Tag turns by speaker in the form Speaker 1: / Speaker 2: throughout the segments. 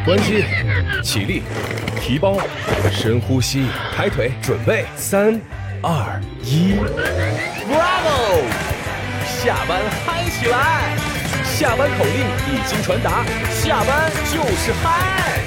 Speaker 1: 关机，起立，提包，深呼吸，抬腿，准备，3、2、1 ，Bravo！ 下班嗨起来！下班口令已经传达，下班就是嗨！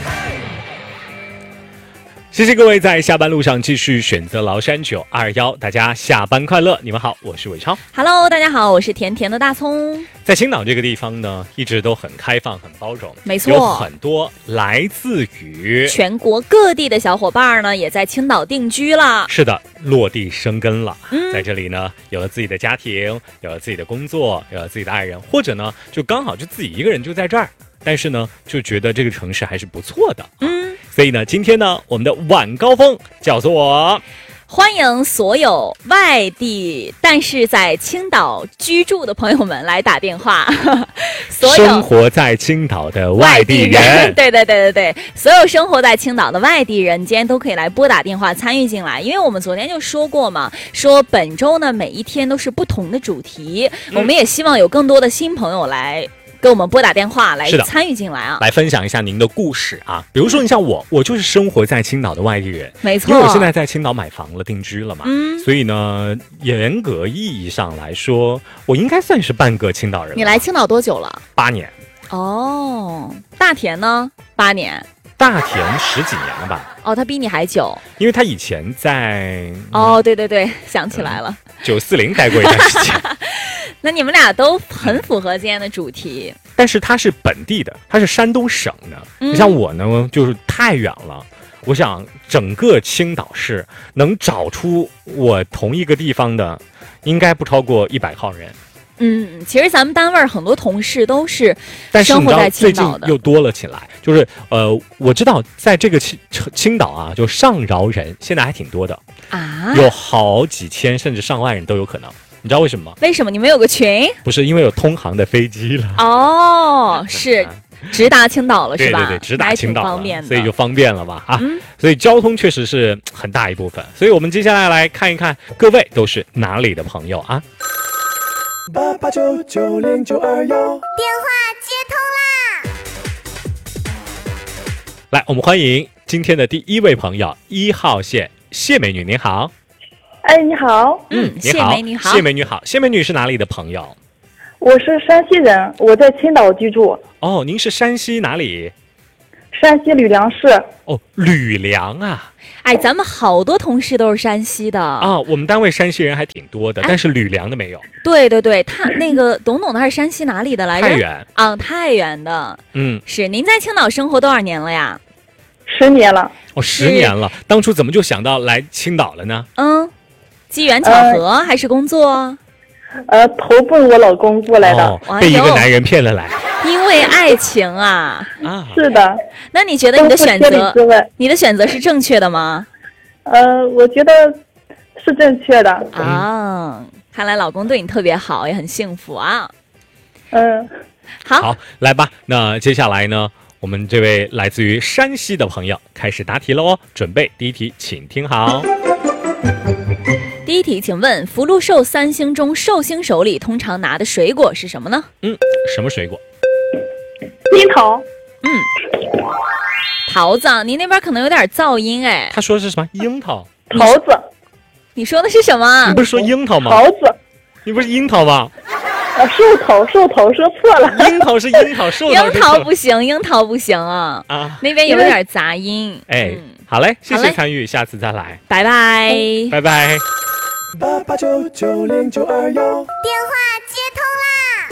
Speaker 2: 谢谢各位在下班路上继续选择崂山921，大家下班快乐！你们好，我是伟超。
Speaker 3: Hello， 大家好，我是甜甜的大葱。
Speaker 2: 在青岛这个地方呢，一直都很开放、很包容，
Speaker 3: 没错，
Speaker 2: 有很多来自于
Speaker 3: 全国各地的小伙伴呢，也在青岛定居了。
Speaker 2: 是的，落地生根了。在这里呢，有了自己的家庭，有了自己的工作，有了自己的爱人，或者呢，就刚好就自己一个人就在这儿，但是呢，就觉得这个城市还是不错的。所以呢，今天呢，我们的晚高峰叫做
Speaker 3: 欢迎所有外地但是在青岛居住的朋友们来打电话。所有
Speaker 2: 生活在青岛的外地人，
Speaker 3: 对，所有生活在青岛的外地人今天都可以来拨打电话参与进来，因为我们昨天就说过嘛，说本周呢每一天都是不同的主题，我们也希望有更多的新朋友来给我们拨打电话来参与进来啊，
Speaker 2: 来分享一下您的故事啊。比如说，你像我就是生活在青岛的外地人，
Speaker 3: 没错，
Speaker 2: 因为我现在在青岛买房了，定居了嘛，所以呢，严格意义上来说，我应该算是半个青岛人了。
Speaker 3: 你来青岛多久了
Speaker 2: ？8年。
Speaker 3: 哦，大田呢？8年。
Speaker 2: 大田10几年了吧？
Speaker 3: 哦，他比你还久，
Speaker 2: 因为他以前在
Speaker 3: 哦，对，想起来了
Speaker 2: ，940待过一段时间。
Speaker 3: 那你们俩都很符合今天的主题，
Speaker 2: 但是他是本地的，他是山东省的。你像我呢，就是太远了。我想整个青岛市能找出我同一个地方的，应该不超过100号人。
Speaker 3: 其实咱们单位很多同事都是
Speaker 2: 生
Speaker 3: 活在青岛的，
Speaker 2: 但是你知道最近又多了起来。就是我知道在这个青岛啊，就上饶人现在还挺多的
Speaker 3: 啊，
Speaker 2: 有好几千甚至上万人都有可能。你知道为什么吗？
Speaker 3: 为什么？你们有个群？
Speaker 2: 不是，因为有通航的飞机了。
Speaker 3: 哦，是直达青岛了是吧？
Speaker 2: 对，直达青岛了，
Speaker 3: 方便的，
Speaker 2: 所以就方便了吧啊。所以交通确实是很大一部分。所以我们接下来看一看各位都是哪里的朋友啊。
Speaker 1: 88990921，
Speaker 4: 电话接通
Speaker 2: 啦！来，我们欢迎今天的第一位朋友，1号线谢美女，您好。
Speaker 5: 哎，你好。
Speaker 2: 你好，谢美女好。谢美女是哪里的朋友？
Speaker 5: 我是山西人，我在青岛居住。
Speaker 2: 哦，您是山西哪里？
Speaker 5: 山西吕梁市。
Speaker 2: 哦，吕梁啊。
Speaker 3: 哎，咱们好多同事都是山西的
Speaker 2: 啊，我们单位山西人还挺多的，但是吕梁的没有。
Speaker 3: 对，他那个董他是山西哪里的来着？
Speaker 2: 太原
Speaker 3: 啊，太原的。是。您在青岛生活多少年了呀
Speaker 5: ？10年了。
Speaker 2: 哦，10年了。当初怎么就想到来青岛了呢？
Speaker 3: 机缘巧合还是工作？
Speaker 5: 投奔我老公过来的。
Speaker 2: 被一个男人骗了来。
Speaker 3: 因为爱情啊。
Speaker 5: 是的。
Speaker 3: 那你觉得你的选择是正确的吗？
Speaker 5: 我觉得是正确的。
Speaker 3: 看来老公对你特别好，也很幸福啊。
Speaker 2: 好，来吧。那接下来呢，我们这位来自于山西的朋友开始答题了哦。准备第一题，请听好。
Speaker 3: 第一题，请问福禄寿3星中寿星手里通常拿的水果是什么呢？
Speaker 2: 什么水果？
Speaker 5: 樱桃。
Speaker 3: 桃子，您那边可能有点噪音哎。
Speaker 2: 他说的是什么？樱桃。
Speaker 5: 桃子。
Speaker 3: 你说的是什么？
Speaker 2: 你不是说樱桃吗？
Speaker 5: 桃子。
Speaker 2: 你不是樱桃吗？
Speaker 5: 寿桃说错了。
Speaker 2: 樱桃是樱桃，寿桃是
Speaker 3: 樱桃不行啊！那边有点杂音。
Speaker 2: 好嘞，谢谢参与，下次再来，
Speaker 3: 拜拜，
Speaker 2: 拜拜。
Speaker 1: 88990921，
Speaker 4: 电话接通啦！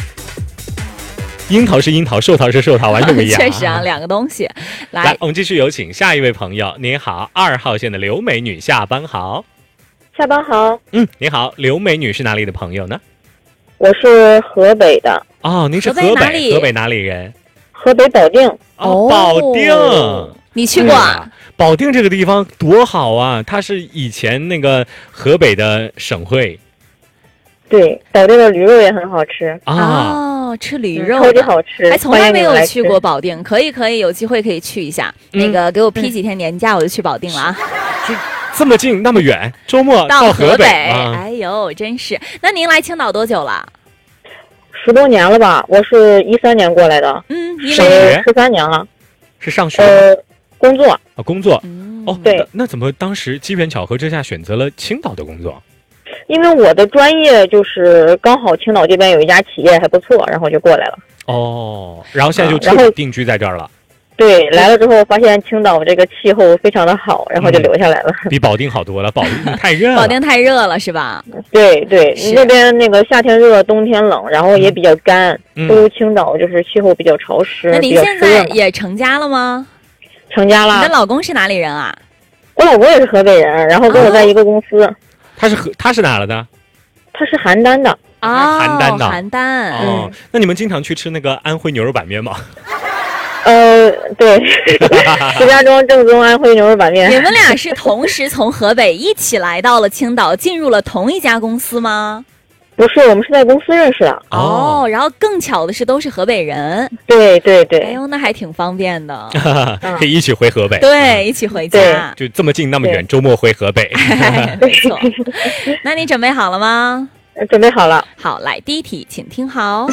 Speaker 2: 樱桃是樱桃，寿桃是寿桃，完全不一样。
Speaker 3: 确实啊，两个东西。
Speaker 2: 来，我们继续有请下一位朋友。您好，2号线的刘美女，下班好。
Speaker 6: 下班好。
Speaker 2: 你好，刘美女是哪里的朋友呢？
Speaker 6: 我是河北的。
Speaker 2: 哦，您是河北哪里人？
Speaker 6: 河北保定。
Speaker 2: 哦，保定。
Speaker 3: 你去过啊？
Speaker 2: 保定这个地方多好啊！它是以前那个河北的省会。
Speaker 6: 对，保定的驴肉也很好吃
Speaker 3: 吃驴肉
Speaker 6: 超级好吃，
Speaker 3: 还从来没有去过保定，可以，有机会可以去一下。那个给我批几天年假，我就去保定了啊！
Speaker 2: 这么近那么远，周末到河北，
Speaker 3: 哎呦，真是！那您来青岛多久了
Speaker 6: ？10多年了吧，我是13年过来的，
Speaker 2: 上学
Speaker 6: 13年了。
Speaker 2: 是上学吗？
Speaker 6: 工作。
Speaker 2: 啊，工作。哦，
Speaker 6: 对。
Speaker 2: 那怎么当时机缘巧合之下选择了青岛的工作？
Speaker 6: 因为我的专业就是刚好青岛这边有一家企业还不错，然后就过来了。
Speaker 2: 哦，然后现在就彻底定居在这儿了。
Speaker 6: 对，来了之后发现青岛这个气候非常的好，然后就留下来了。
Speaker 2: 比保定好多了，保定太热了。
Speaker 3: 保定太热了是吧？
Speaker 6: 对对，那边那个夏天热，冬天冷，然后也比较干，不如青岛就是气候比较潮湿。
Speaker 3: 那您现在也成家了吗？
Speaker 6: 成家了。
Speaker 3: 你的老公是哪里人啊？
Speaker 6: 我老公也是河北人，然后跟我在一个公司。
Speaker 2: 他是哪了的？
Speaker 6: 他是邯郸的。
Speaker 3: 哦，
Speaker 2: 邯郸的。
Speaker 3: 邯郸。
Speaker 2: 哦，那你们经常去吃那个安徽牛肉板面吗？
Speaker 6: 对，石家庄正宗安徽牛肉板面。
Speaker 3: 你们俩是同时从河北一起来到了青岛，进入了同一家公司吗？
Speaker 6: 不是，我们是在公司认识的。
Speaker 3: 哦，然后更巧的是都是河北人。
Speaker 6: 对对对。
Speaker 3: 哎呦，那还挺方便的。
Speaker 2: 可以一起回河北。
Speaker 3: 对，一起回家。
Speaker 2: 就这么近那么远，周末回河北。
Speaker 3: 没错。那你准备好了吗？
Speaker 6: 准备好了。
Speaker 3: 好，来第一题，请听好。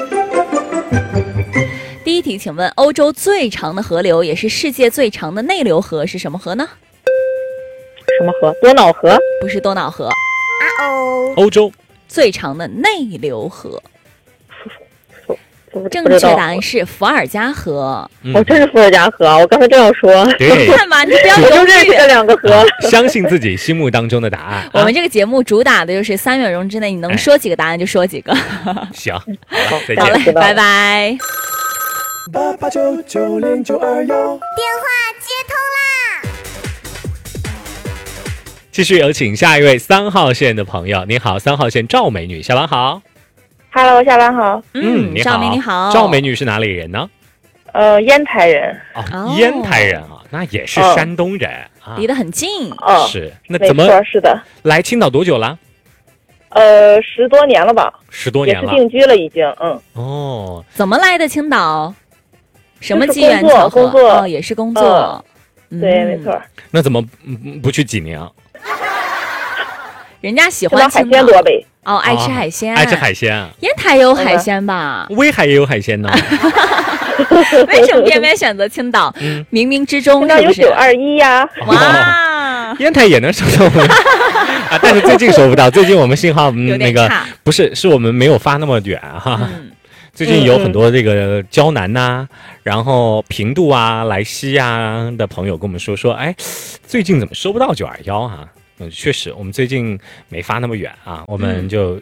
Speaker 3: 第一题，请问欧洲最长的河流，也是世界最长的内流河是什么河呢？
Speaker 6: 什么河？多瑙河？
Speaker 3: 不是多瑙河。
Speaker 2: 欧洲
Speaker 3: 最长的内流河。正确答案是伏尔加河。
Speaker 6: 真是伏尔加河，我刚才正要说。
Speaker 2: 对，
Speaker 3: 看吧，你不要犹豫。
Speaker 6: 这两个河，
Speaker 2: 相信自己心目当中的答案。
Speaker 3: 我们这个节目主打的就是3秒钟之内，你能说几个答案就说几个。
Speaker 2: 行，好，再见。
Speaker 3: 好嘞，拜拜。
Speaker 4: 88990921，电话接通啦！
Speaker 2: 继续有请下一位3号线的朋友。你好，3号线赵美女，下班好。
Speaker 6: Hello， 下班好。
Speaker 2: 你好，
Speaker 3: 赵美女好。
Speaker 2: 赵美女是哪里人呢？
Speaker 6: 烟台人。
Speaker 2: 哦，烟台人啊，那也是山东人啊，
Speaker 3: 离得很近。
Speaker 2: 是，那怎么
Speaker 6: 是的？
Speaker 2: 来青岛多久了
Speaker 6: ？10多年了吧。
Speaker 2: 10多年了，
Speaker 6: 也是定居了已经。
Speaker 2: 哦，
Speaker 3: 怎么来的青岛？什么机缘巧合？
Speaker 6: 工作
Speaker 3: 也是工作。
Speaker 6: 对，没错。
Speaker 2: 那怎么不去济宁？
Speaker 3: 人家喜欢
Speaker 6: 海鲜多呗。
Speaker 3: 爱吃海鲜，
Speaker 2: 爱吃海鲜。
Speaker 3: 烟台也有海鲜吧？
Speaker 2: 威海也有海鲜呢。
Speaker 3: 为什么偏偏选择青岛？冥冥之中是不是？
Speaker 6: 有921呀！
Speaker 3: 哇，
Speaker 2: 烟台也能收到啊，但是最近收不到。最近我们信号那个不是我们没有发那么远哈。最近有很多这个胶南呐，然后平度啊、莱西啊的朋友跟我们说，哎，最近怎么收不到921啊？确实，我们最近没发那么远啊，我们就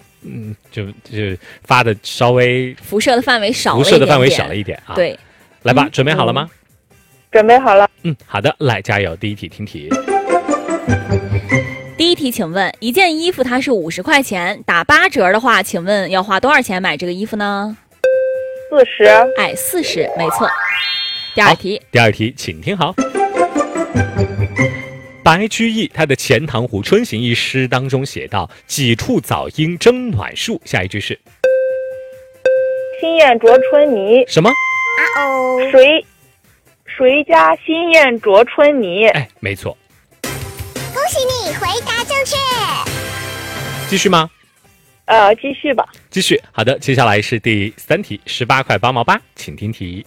Speaker 2: 发的稍微
Speaker 3: 辐射的范围少
Speaker 2: 了一点啊。
Speaker 3: 对，
Speaker 2: 来吧，准备好了吗？
Speaker 6: 准备好了。
Speaker 2: 好的，来加油。第一题听题。
Speaker 3: 第一题，请问一件衣服它是50块钱，打8折的话，请问要花多少钱买这个衣服呢
Speaker 6: ？40。
Speaker 3: 哎，40，没错。第二
Speaker 2: 题，请听好。白居易他的《钱塘湖春行》一诗当中写道：“几处早莺争暖树。”下一句是？
Speaker 6: 新燕啄春泥。
Speaker 2: 什么？
Speaker 6: 谁家新燕啄春泥？
Speaker 2: 哎，没错。
Speaker 4: 恭喜你回答正确。
Speaker 2: 继续吗？
Speaker 6: 继续吧。
Speaker 2: 继续。好的，接下来是第3题，18块8毛8，请听题。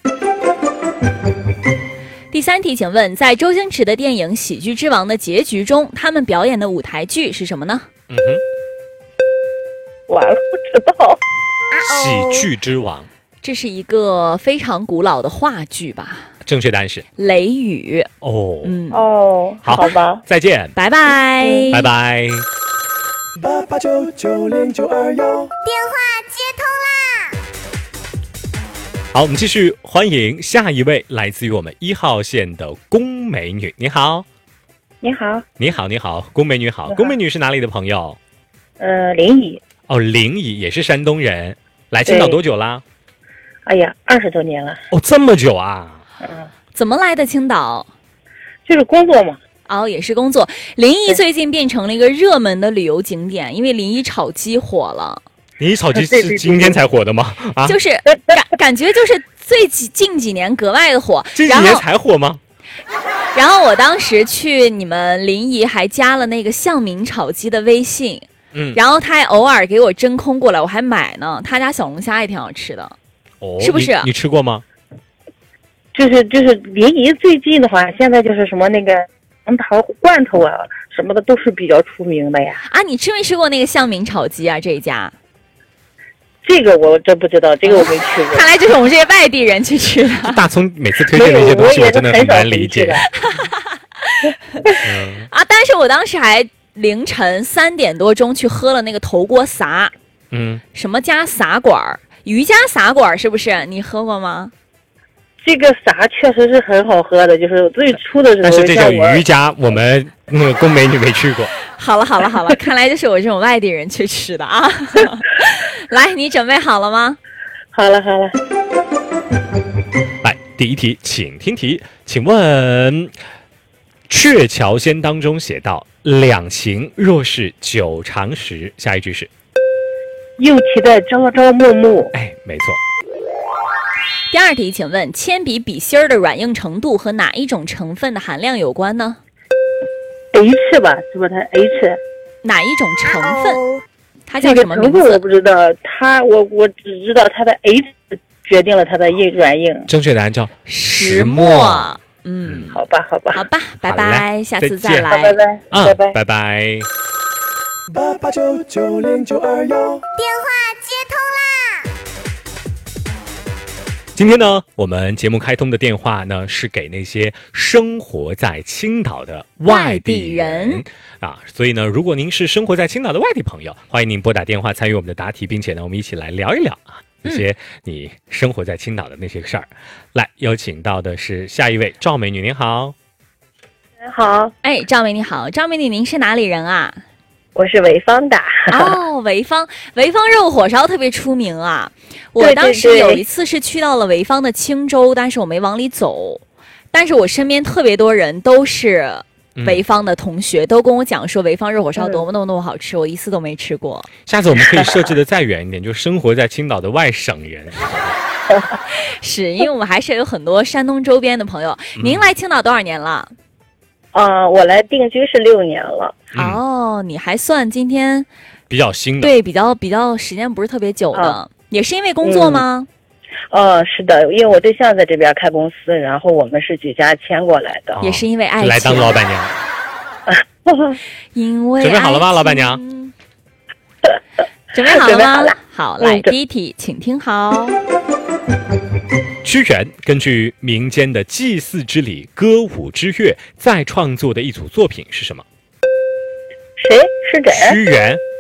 Speaker 3: 第3题，请问在周星驰的电影《喜剧之王》的结局中，他们表演的舞台剧是什么呢？
Speaker 6: 完了，不知道。
Speaker 2: 喜剧之王，
Speaker 3: 这是一个非常古老的话剧吧？
Speaker 2: 正确答案是《
Speaker 3: 雷雨》。
Speaker 2: 好
Speaker 6: 吧，
Speaker 2: 再见，
Speaker 3: 拜拜，
Speaker 2: 拜拜。
Speaker 4: 88990921，电话接通啦！
Speaker 2: 好，我们继续欢迎下一位来自于我们1号线的龚美女。你好。
Speaker 6: 你好。
Speaker 2: 你好，你好，龚美女好。龚美女是哪里的朋友？
Speaker 6: 临沂。
Speaker 2: 哦，临沂也是山东人，来青岛多久啦？
Speaker 6: 哎呀，20多年了。
Speaker 2: 哦，这么久啊！
Speaker 3: 怎么来的青岛？
Speaker 6: 就是工作嘛。
Speaker 3: 也是工作。临沂最近变成了一个热门的旅游景点，因为临沂炒鸡火了。
Speaker 2: 临沂炒鸡是今天才火的吗？
Speaker 3: 就是感觉就是近几年格外的火。
Speaker 2: 近几年才火吗？
Speaker 3: 然后我当时去你们临沂还加了那个向明炒鸡的微信。然后他还偶尔给我真空过来，我还买呢。他家小龙虾也挺好吃的。
Speaker 2: 哦，
Speaker 3: 是不是？
Speaker 2: 你吃过吗？
Speaker 6: 就是临沂最近的话，现在就是什么那个杨桃罐头啊什么的都是比较出名的呀。
Speaker 3: 啊，你吃没吃过那个向明炒鸡啊？这一家？
Speaker 6: 这个我真不知道，这个我没去过。
Speaker 3: 看来这是我们这些外地人去吃的。
Speaker 2: 大葱每次推荐那些东西，我真的很难理解。
Speaker 3: 啊！但是我当时还凌晨3点多钟去喝了那个头锅撒，什么加撒馆儿，瑜伽撒馆儿是不是？你喝过吗？
Speaker 6: 这个撒确实是很好喝的，就是最初的时候。
Speaker 2: 但是这叫瑜伽，我们那个宫美女没去过。
Speaker 3: 好了，看来就是我这种外地人去吃的啊。来，你准备好了吗？
Speaker 6: 好了。
Speaker 2: 来，第一题，请听题，请问《鹊桥仙》当中写道：“两情若是久长时”，下一句是？
Speaker 6: 又期待朝朝暮暮。
Speaker 2: 哎，没错。
Speaker 3: 第二题，请问铅笔笔芯儿的软硬程度和哪一种成分的含量有关呢
Speaker 6: ？H 吧，是不是它 H？
Speaker 3: 哪一种成分？它叫
Speaker 6: 这个
Speaker 3: 什么名字？
Speaker 6: 成分我不知道，我只知道它的 H 决定了它的软硬。
Speaker 2: 正确答案叫
Speaker 3: 石墨。
Speaker 6: 好吧，
Speaker 3: 拜拜，下次再来。
Speaker 6: 拜拜，
Speaker 2: 拜拜。
Speaker 4: 88990921，电话接通啦！
Speaker 2: 今天呢，我们节目开通的电话呢，是给那些生活在青岛的外地人啊。所以呢，如果您是生活在青岛的外地朋友，欢迎您拨打电话参与我们的答题，并且呢，我们一起来聊一聊啊，一些你生活在青岛的那些事儿。来，有请到的是下一位赵美女，您好。
Speaker 6: 您好，
Speaker 3: 哎，赵美你好，赵美女，您是哪里人啊？
Speaker 6: 我是潍坊的。
Speaker 3: 哦，潍坊肉火烧特别出名啊！我当时有一次是去到了潍坊的青州，但是我没往里走。但是我身边特别多人都是潍坊的同学，都跟我讲说潍坊肉火烧多么好吃，我一次都没吃过。
Speaker 2: 下次我们可以设置的再远一点，就生活在青岛的外省人。
Speaker 3: 是因为我们还是有很多山东周边的朋友。您来青岛多少年了？
Speaker 6: 我来定居是6年了。
Speaker 3: 哦，你还算今天
Speaker 2: 比较新的，
Speaker 3: 对，比较时间不是特别久的，也是因为工作吗？
Speaker 6: 是的，因为我对象在这边开公司，然后我们是举家迁过来的。
Speaker 3: 也是因为爱情
Speaker 2: 来当老板娘。
Speaker 3: 因为
Speaker 2: 准备好了吗，老板娘？
Speaker 3: 准备好了吗？
Speaker 6: 好了。
Speaker 3: 好，来第一题，请听好。
Speaker 2: 屈原根据民间的祭祀之礼、歌舞之乐再创作的一组作品是什么？
Speaker 6: 谁是谁？
Speaker 2: 屈原